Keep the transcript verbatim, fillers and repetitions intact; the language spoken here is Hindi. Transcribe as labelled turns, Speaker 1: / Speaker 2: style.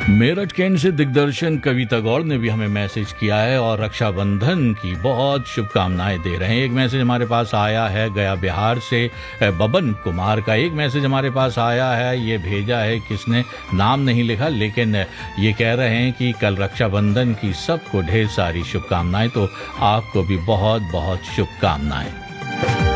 Speaker 1: मेरठ कैंट से दिग्दर्शन कविता गौड़ ने भी हमें मैसेज किया है और रक्षाबंधन की बहुत शुभकामनाएं दे रहे हैं। एक मैसेज हमारे पास आया है गया बिहार से बबन कुमार का। एक मैसेज हमारे पास आया है, ये भेजा है किसने, नाम नहीं लिखा, लेकिन ये कह रहे हैं कि कल रक्षाबंधन की सबको ढेर सारी शुभकामनाएं। तो आपको भी बहुत बहुत शुभकामनाएं।